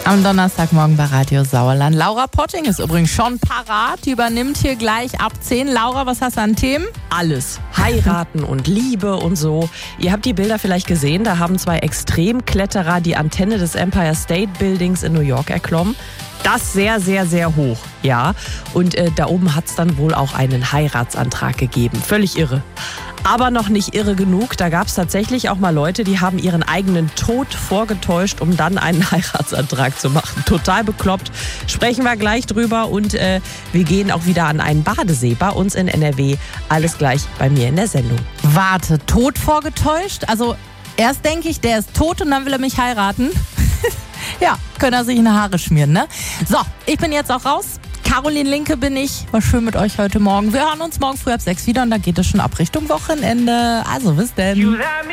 Am Donnerstagmorgen bei Radio Sauerland. Laura Potting ist übrigens schon parat. Die übernimmt hier gleich ab 10. Laura, was hast du an Themen? Alles. Heiraten und Liebe und so. Ihr habt die Bilder vielleicht gesehen. Da haben 2 Extremkletterer die Antenne des Empire State Buildings in New York erklommen. Das sehr, sehr, sehr hoch, ja. Und da oben hat es dann wohl auch einen Heiratsantrag gegeben. Völlig irre. Aber noch nicht irre genug. Da gab es tatsächlich auch mal Leute, die haben ihren eigenen Tod vorgetäuscht, um dann einen Heiratsantrag zu machen. Total bekloppt. Sprechen wir gleich drüber und wir gehen auch wieder an einen Badesee bei uns in NRW. Alles gleich bei mir in der Sendung. Warte, Tod vorgetäuscht? Also erst denke ich, der ist tot und dann will er mich heiraten. Ja, können er sich in die Haare schmieren, ne? So, ich bin jetzt auch raus. Caroline Linke bin ich. War schön mit euch heute Morgen. Wir hören uns morgen früh ab 6 wieder und dann geht es schon ab Richtung Wochenende. Also bis denn.